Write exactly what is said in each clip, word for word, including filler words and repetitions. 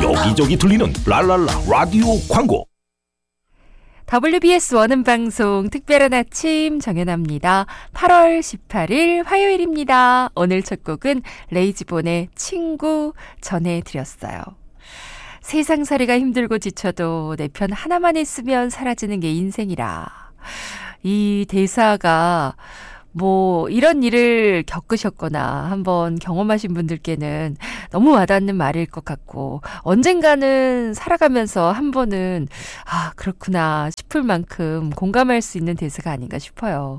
여기저기 들리는 랄랄라 라디오 광고. 더블유비에스 원음방송 특별한 아침 정연아입니다. 팔월 십팔일 화요일입니다. 오늘 첫 곡은 레이지본의 친구 전해드렸어요. 세상살이가 힘들고 지쳐도 내 편 하나만 있으면 사라지는 게 인생이라. 이 대사가 뭐 이런 일을 겪으셨거나 한번 경험하신 분들께는 너무 와닿는 말일 것 같고, 언젠가는 살아가면서 한 번은 아 그렇구나 싶을 만큼 공감할 수 있는 대사가 아닌가 싶어요.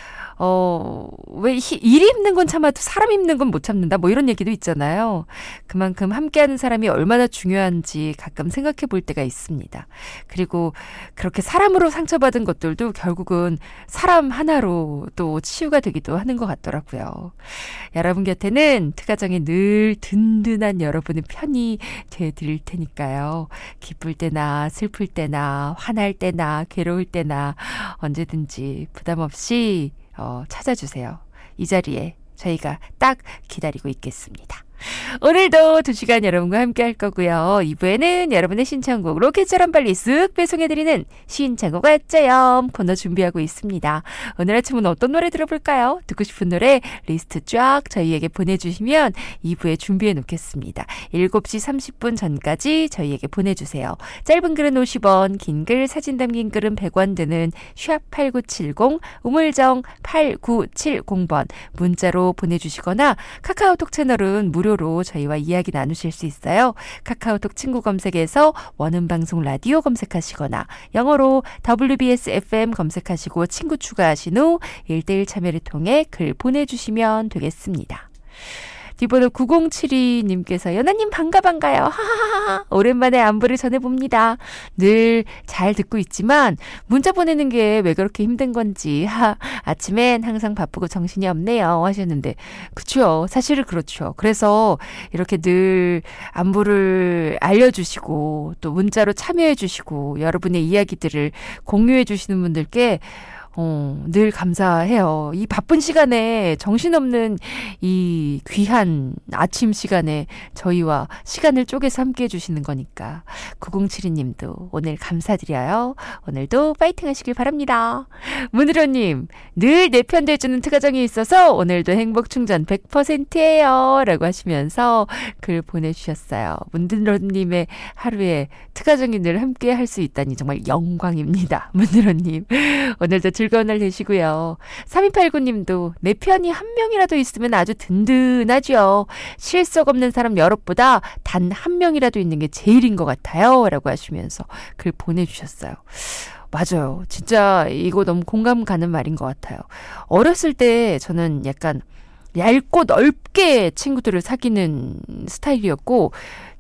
어, 왜 일이 힘든 건 참아도 사람 힘든 건 못 참는다, 뭐 이런 얘기도 있잖아요. 그만큼 함께하는 사람이 얼마나 중요한지 가끔 생각해 볼 때가 있습니다. 그리고 그렇게 사람으로 상처받은 것들도 결국은 사람 하나로 또 치유가 되기도 하는 것 같더라고요. 여러분 곁에는 특가정이 늘 든든한 여러분의 편이 되어드릴 테니까요. 기쁠 때나 슬플 때나 화날 때나 괴로울 때나 언제든지 부담 없이 어, 찾아주세요. 이 자리에 저희가 딱 기다리고 있겠습니다. 오늘도 두 시간 여러분과 함께 할 거고요. 이 부에는 여러분의 신청곡 로켓처럼 빨리 쓱 배송해드리는 신청곡 아짜염 코너 준비하고 있습니다. 오늘 아침은 어떤 노래 들어볼까요? 듣고 싶은 노래 리스트 쫙 저희에게 보내주시면 이 부에 준비해 놓겠습니다. 일곱 시 삼십 분 전까지 저희에게 보내주세요. 짧은 글은 오십 원, 긴 글 사진 담긴 글은 백 원 드는 샵 팔구칠공, 우물정 팔구칠공 번 문자로 보내주시거나 카카오톡 채널은 무료 로 저희와 이야기 나누실 수 있어요. 카카오톡 친구 검색에서 원음방송 라디오 검색하시거나 영어로 더블유비에스 에프엠 검색하시고 친구 추가하신 후 일 대일 참여를 통해 글 보내주시면 되겠습니다. 뒷번호 구공칠이 님께서 연아님 반가 반가요. 하하하하. 오랜만에 안부를 전해봅니다. 늘 잘 듣고 있지만 문자 보내는 게 왜 그렇게 힘든 건지 하, 아침엔 항상 바쁘고 정신이 없네요 하셨는데, 그쵸, 사실은 그렇죠. 그래서 이렇게 늘 안부를 알려주시고 또 문자로 참여해 주시고 여러분의 이야기들을 공유해 주시는 분들께 어, 늘 감사해요. 이 바쁜 시간에, 정신없는 이 귀한 아침 시간에 저희와 시간을 쪼개서 함께 해주시는 거니까. 구공칠이 님도 오늘 감사드려요. 오늘도 파이팅 하시길 바랍니다. 문으로님, 늘 내 편 돼주는 특가정이 있어서 오늘도 행복 충전 백 퍼센트예요 라고 하시면서 글 보내주셨어요. 문으로님의 하루에 특가정이 늘 함께 할 수 있다니 정말 영광입니다. 문으로님, 오늘도 즐거운 즐거운 날 되시고요. 삼이팔구 님도 내 편이 한 명이라도 있으면 아주 든든하죠. 실속 없는 사람 여럿보다 단 한 명이라도 있는 게 제일인 것 같아요 라고 하시면서 글 보내주셨어요. 맞아요. 진짜 이거 너무 공감 가는 말인 것 같아요. 어렸을 때 저는 약간 얇고 넓게 친구들을 사귀는 스타일이었고,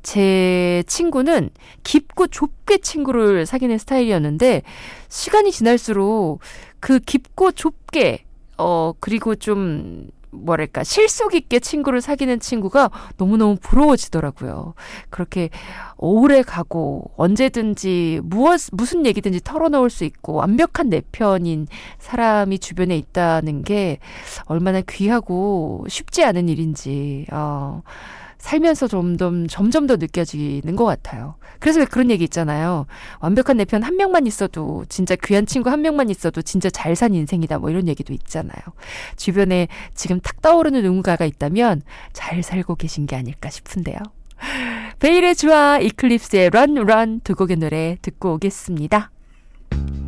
제 친구는 깊고 좁게 친구를 사귀는 스타일이었는데, 시간이 지날수록 그 깊고 좁게 어 그리고 좀 뭐랄까 실속 있게 친구를 사귀는 친구가 너무너무 부러워지더라고요. 그렇게 오래 가고 언제든지 무엇 무슨 얘기든지 털어놓을 수 있고 완벽한 내 편인 사람이 주변에 있다는 게 얼마나 귀하고 쉽지 않은 일인지 어, 살면서 점점 점점 더 느껴지는 것 같아요. 그래서 왜 그런 얘기 있잖아요. 완벽한 내 편 한 명만 있어도, 진짜 귀한 친구 한 명만 있어도 진짜 잘 산 인생이다, 뭐 이런 얘기도 있잖아요. 주변에 지금 탁 떠오르는 누군가가 있다면 잘 살고 계신 게 아닐까 싶은데요. 베일의 주아, 이클립스의 런 런 두 곡의 노래 듣고 오겠습니다.